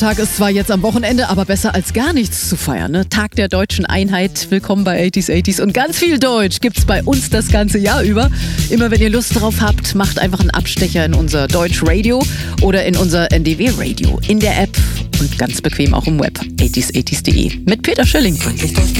Tag ist zwar jetzt am Wochenende, aber besser als gar nichts zu feiern. Ne? Tag der deutschen Einheit. Willkommen bei 80s und ganz viel Deutsch gibt's bei uns das ganze Jahr über. Immer wenn ihr Lust drauf habt, macht einfach einen Abstecher in unser Deutsch Radio oder in unser NDW Radio in der App und ganz bequem auch im Web 80s80s.de mit Peter Schilling. Freundlich Deutsch